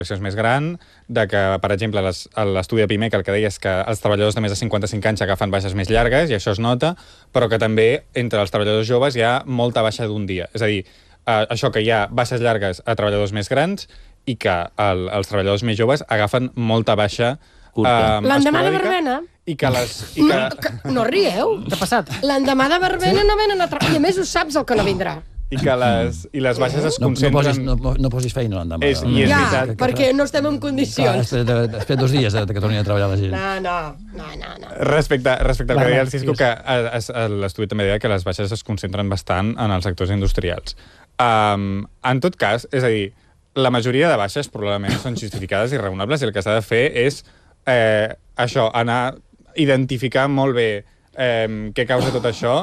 és més gran, de que, per exemple, l'estudi de PIMEC el que deia és que els treballadors de més de 55 anys agafen baixes més llargues, i això es nota, però que també entre els treballadors joves hi ha molta baixa d'un dia. És a dir, això que hi ha baixes llargues a treballadors més grans i que els treballadors més joves agafen molta baixa l'endemà de verbena. I que les... No rieu. Què ha passat? L'endemà de verbena no venen a treballar. I a més ho saps el que no vindrà. I que les baixes es concentren... No posis feina l'endemà. I és veritat. Perquè no estem en condicions. Espera 2 dies que torni a treballar la gent. No. Respecte al que deia el Cisco, que l'estudi també deia que les baixes es concentren bastant en els sectors industrials. En tot cas, és a dir, la majoria de baixes probablement són justificades i raonables, i el que s'ha de fer és això, anar a identificar molt bé què causa tot això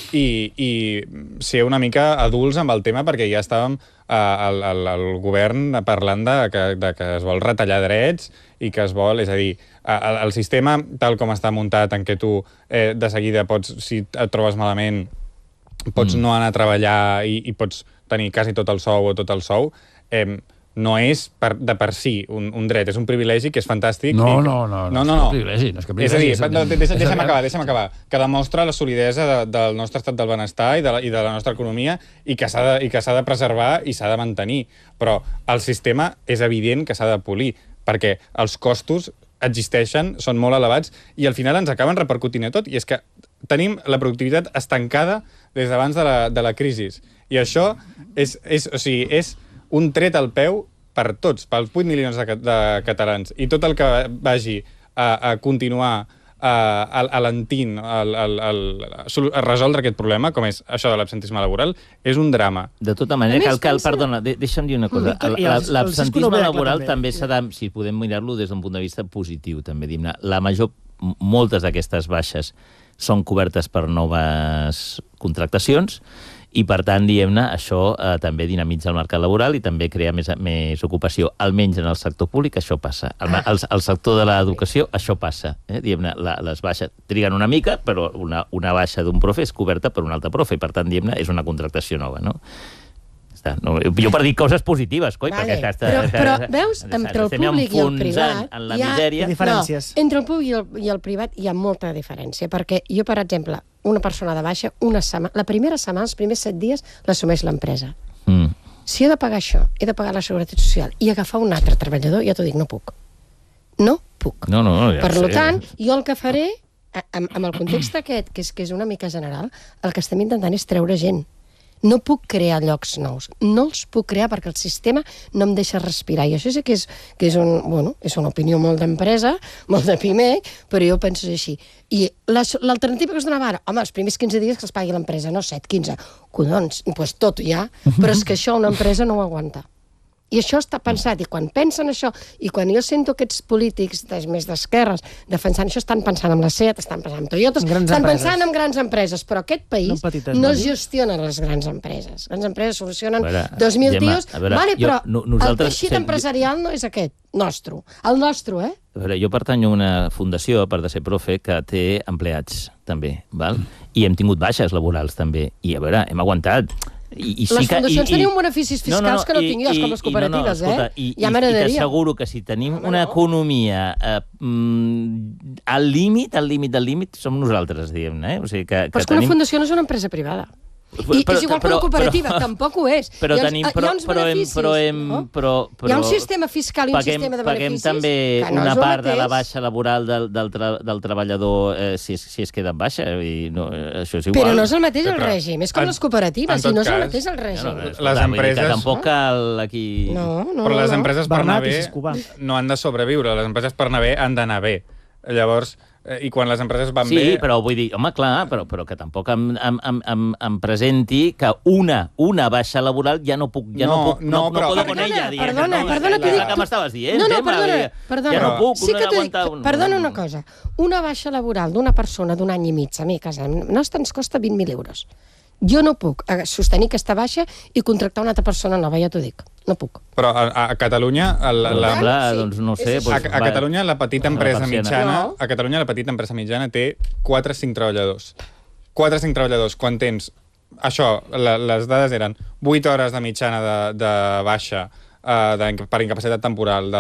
i ser una mica adults amb el tema, perquè ja estàvem el govern parlant de que es vol retallar drets i que es vol, és a dir, el sistema tal com està muntat, en què tu de seguida pots, si et trobes malament, pots no anar a treballar i pots tenir quasi tot el sou o tot el sou, no és de per si un dret, és un privilegi que és fantàstic. No, és un privilegi. És a dir, deixa'm acabar, que demostra la solidesa del nostre estat del benestar i de la nostra economia i que s'ha de preservar i s'ha de mantenir. Però el sistema és evident que s'ha de polir, perquè els costos existeixen, són molt elevats i al final ens acaben repercutint a tot. I és que tenim la productivitat estancada des d'abans de la crisi. I això és un tret al peu per tots, pels 8 milions de catalans. I tot el que vagi a continuar alentint a resoldre aquest problema, com és això de l'absentisme laboral, és un drama. De tota manera, perdona, deixa'm dir una cosa. L'absentisme laboral també s'ha de, si podem mirar-lo des d'un punt de vista positiu, també dir-ne, moltes d'aquestes baixes són cobertes per noves contractacions, i, per tant, diguem-ne, això també dinamitza el mercat laboral i també crea més ocupació, almenys en el sector públic, això passa. Al sector de l'educació, això passa. Diguem-ne, les baixes triguen una mica, però una baixa d'un profe és coberta per un altre profe, i, per tant, diguem-ne, és una contractació nova, no? Jo per dir coses positives, coi, perquè però veus, entre el públic i el privat hi ha diferències. Entre el públic i el privat hi ha molta diferència, perquè jo, per exemple, una persona de baixa, la primera setmana, els primers 7 dies, l'assumeix l'empresa. Si he de pagar això, he de pagar la Seguretat Social i agafar un altre treballador, ja t'ho dic, no puc. No puc. Per tant, jo el que faré, amb el context aquest, que és una mica general, el que estem intentant és treure gent. No puc crear llocs nous. No els puc crear perquè el sistema no em deixa respirar. I això sí que és una opinió molt d'empresa, molt de PIMEC, però jo penso així. I l'alternativa que es donava ara, home, els primers 15 dies que els pagui l'empresa, no 7, 15. Collons, doncs tot ja. Però és que això una empresa no ho aguanta. I això està pensat, i quan pensen això, i quan jo sento aquests polítics més d'esquerres defensant això, estan pensant en la SEAT, estan pensant en Toyota, estan pensant en grans empreses, però aquest país no es gestiona les grans empreses. Les grans empreses solucionen 2.000 tios, però el teixit empresarial no és aquest, nostre. El nostre, A veure, jo pertanyo a una fundació, a part de ser profe, que té empleats, també, val? I hem tingut baixes laborals, també. I, a veure, hem aguantat. Les fundacions tenien beneficis fiscals que no tinguin com les cooperatives, Ja m'agradaria. I t'asseguro que si tenim una economia al límit, som nosaltres, diguem-ne. Però és que una fundació no és una empresa privada. I és igual que una cooperativa, tampoc ho és. Però hi ha uns beneficis. Hi ha un sistema fiscal i un sistema de beneficis. Paguem també una part de la baixa laboral del treballador si es queda en baixa. Això és igual. Però no és el mateix el règim. És com les cooperatives, i no és el mateix el règim. Les empreses... Tampoc cal aquí... Però les empreses per anar bé no han de sobreviure. Les empreses per anar bé han d'anar bé. Llavors... I quan les empreses van bé... Sí, però vull dir, home, clar, però que tampoc em presenti que una baixa laboral ja no puc puedo con ella. Perdona, t'ho dic. Que m'estaves dient? No, perdona. Ja no puc. Sí que t'ho dic. Perdona una cosa. Una baixa laboral d'una persona d'un any i mig a mi a casa nostra ens costa 20.000 euros. Jo no puc sostenir aquesta baixa i contractar una altra persona nova, ja t'ho dic. No puc. Però a Catalunya... Doncs no sé... A Catalunya la petita empresa mitjana... A Catalunya la petita empresa mitjana té 4 o 5 treballadors. 4 o 5 treballadors. Quan tens... Això, les dades eren 8 hores de mitjana de baixa per incapacitat temporal